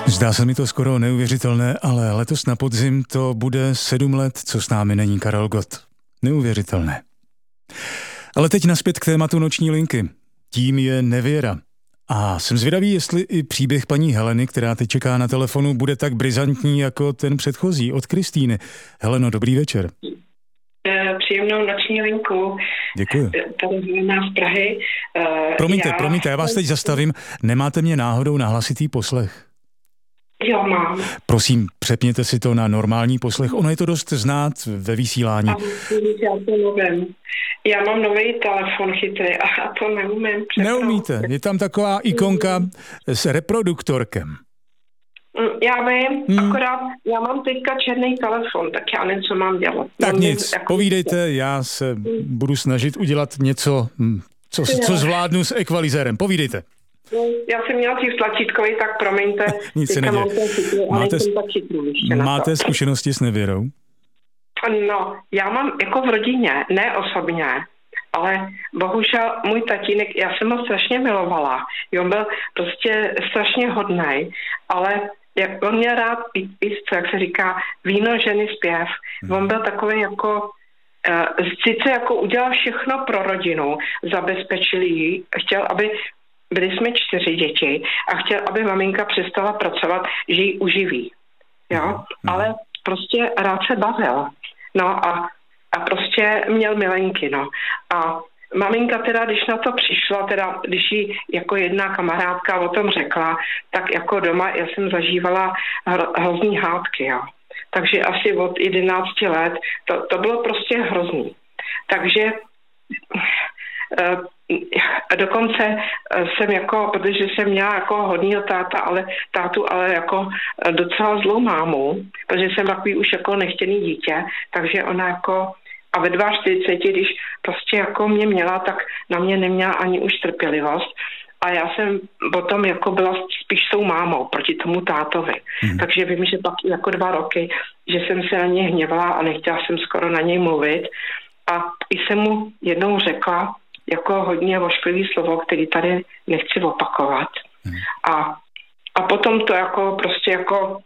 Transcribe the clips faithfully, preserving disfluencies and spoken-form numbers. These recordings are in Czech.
Zdá se mi to skoro neuvěřitelné, ale letos na podzim to bude sedm let, co s námi není Karel Gott. Neuvěřitelné. Ale teď nazpět k tématu noční linky. Tím je nevěra. A jsem zvědavý, jestli i příběh paní Heleny, která teď čeká na telefonu, bude tak brizantní jako ten předchozí od Kristýny. Heleno, dobrý večer. Příjemnou noční linku. Děkuji. Tady Helena z Prahy. Promiňte, já... promiňte, já vás teď zastavím. Nemáte mě náhodou na hlasitý poslech? Jo, mám. Prosím, přepněte si to na normální poslech. Ono je to dost znát ve vysílání. Já to nevím. Já mám nový telefon chytrý a to neumím. Neumíte. Je tam taková ikonka s reproduktorkem. Já vím, hmm. akorát já mám teďka černý telefon, tak já nevím, co mám dělat. Tak mám nic, jako... povídejte, já se budu snažit udělat něco, co, co zvládnu s ekvalizérem. Povídejte. Já jsem měla těch tlačítkový, tak promiňte. Nic se neděje. Máte, máte zkušenosti s nevěrou? No, já mám jako v rodině, ne osobně, ale bohužel můj tatínek, já jsem ho strašně milovala. On byl prostě strašně hodnej, ale jak on měl rád pít, pít, jak se říká, víno, ženy, zpěv. Hmm. On byl takový jako, uh, sice jako udělal všechno pro rodinu, zabezpečil ji, chtěl, aby byli jsme čtyři děti a chtěl, aby maminka přestala pracovat, že ji uživí. Jo? Hmm. Ale prostě rád se bavil. No a, a prostě měl milenky, no. A maminka teda, když na to přišla, teda když jí jako jedna kamarádka o tom řekla, tak jako doma já jsem zažívala hro, hrozný hádky, jo. Takže asi od jedenácti let to, to bylo prostě hrozný. Takže e, dokonce jsem jako, protože jsem měla jako hodnýho táta, ale tátu, ale jako docela zlou mámu, protože jsem takový už jako nechtěný dítě, takže ona jako a ve čtyřiceti dva, když prostě jako mě měla, tak na mě neměla ani už trpělivost. A já jsem potom jako byla spíš tou mámou proti tomu tátovi. Hmm. Takže vím, že pak jako dva roky, že jsem se na něj hněvala a nechtěla jsem skoro na něj mluvit. A i jsem mu jednou řekla jako hodně ošklivý slovo, který tady nechci opakovat. Hmm. A, a potom to jako prostě jako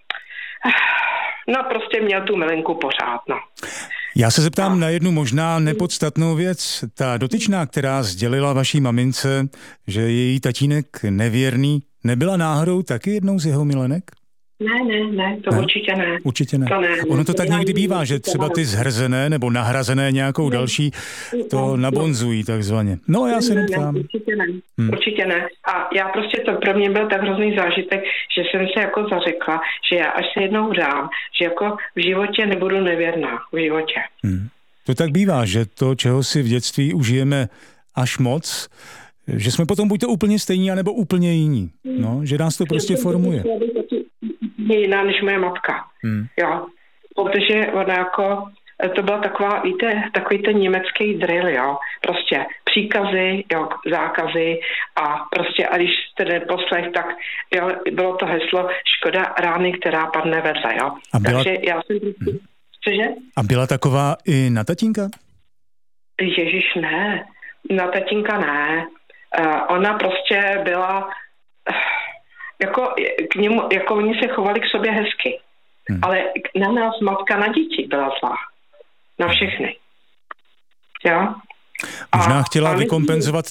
no prostě měl tu milenku pořád, no. Já se zeptám na jednu možná nepodstatnou věc. Ta dotyčná, která sdělila vaší mamince, že je její tatínek nevěrný, nebyla náhodou taky jednou z jeho milenek? Ne, ne, ne, to ne? určitě ne. Určitě ne. To ne. Ono to tak někdy bývá, že třeba ty zhrzené nebo nahrazené nějakou ne. další to ne. nabonzují takzvaně. No já se neptám. Ne, určitě ne. Hmm. Určitě ne. A já prostě to pro mě byl tak hrozný zážitek, že jsem se jako zařekla, že já až se jednou dám, že jako v životě nebudu nevěrná. V životě. Hmm. To tak bývá, že to, čeho si v dětství užijeme až moc, že jsme potom buď to úplně stejní, anebo úplně jiní. No, že nás to prostě formuje. Je jiná než moje matka. Hmm. Jo. Protože ona jako, to byla taková, víte, takový ten německý drill, jo. Prostě příkazy, jo, zákazy a prostě, a když jste neposlech, tak jo, bylo to heslo škoda rány, která padne vedle, jo. A byla... Takže já jsem prostě, hmm. cože? A byla taková i na tatínka? Ježiš, ne. Na tatínka ne. Uh, ona prostě byla... Uh, Jako, k němu, jako oni se chovali k sobě hezky. Hmm. Ale na nás matka na děti byla zlá. Na všechny. Jo? Možná a, chtěla a vykompenzovat